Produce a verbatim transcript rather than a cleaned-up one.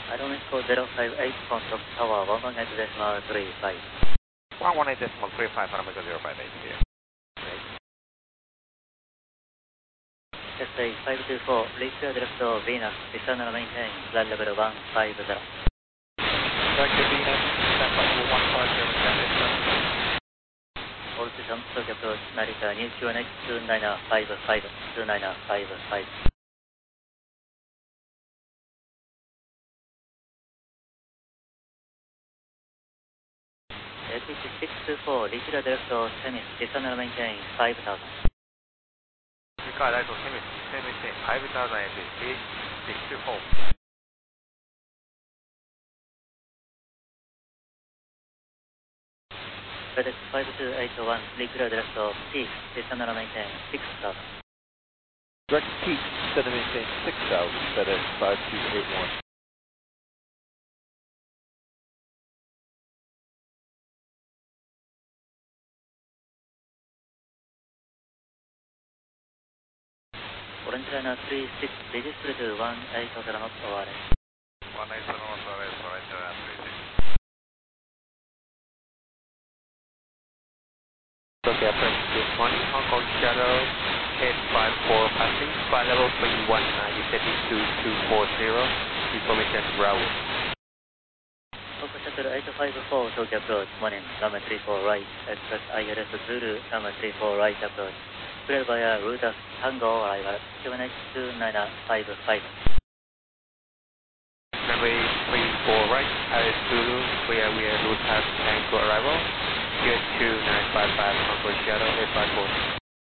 Aeromexico zero five eight, contact tower one one eight decimal three five. one one eight decimal three five, Aeromexico zero five eight here. S A five two four, reach your direct to Venus, descend and maintain, flight level one five zero. Direct to Venus, stand by for one five zero, descend. All systems, Tokyo approach, Narita, new Q N H two nine five five, two nine five five. A T C six two four, reach your direct to Semis, descend and maintain, five thousand. Record direct to Semis, maintain five thousand A T C six two four. FedEx five two eight one, reach your direct to Peak, descend and maintain, six thousand. Direct Peak, descend and maintain six thousand, FedEx five two eight one. Orange Liner three six, register to one eight zero knots O R S. one eight zero knots O R S, Orange Liner three six. Okay, approach this morning, Hong Kong Shadow, eight five four passing, flight level three one nine, descending to two four zero, information Bravo. Hong Kong Shuttle eight five four, Tokyo approach, morning, runway three four right, express I L S Zulu, runway three four right approach, cleared via route of Tango arrival, Q N H two nine five five. Runway three four right, I L S Zulu, clear via route of Tango arrival, Q N H two nine five five, Hong Kong Shadow eight five four.